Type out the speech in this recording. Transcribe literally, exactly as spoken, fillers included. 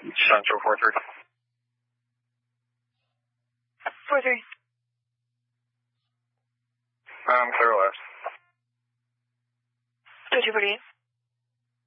Central four three. four three. Um, clear left. two two forty-eight.